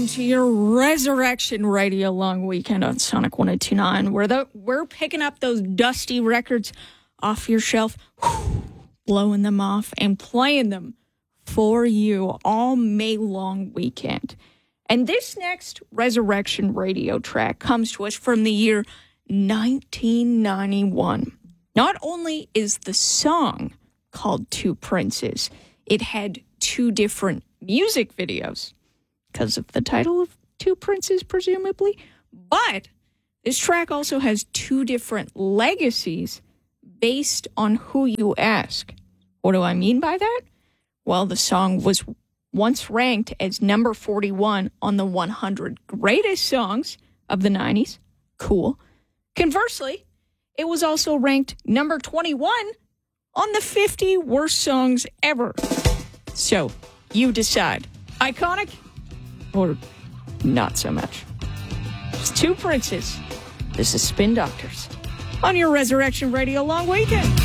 welcome to your Resurrection Radio Long Weekend on Sonic 102.9, where we're picking up those dusty records off your shelf, blowing them off, and playing them for you all May long weekend. And this next Resurrection Radio track comes to us from the year 1991. Not only is the song called Two Princes, it had two different music videos because of the title of Two Princes, presumably. But this track also has two different legacies based on who you ask. What do I mean by that? Well, the song was once ranked as number 41 on the 100 greatest songs of the 90s. Cool. Conversely, it was also ranked number 21 on the 50 worst songs ever. So, you decide. Iconic or not so much? It's Two Princes. This is Spin Doctors on your Resurrection Radio Long Weekend.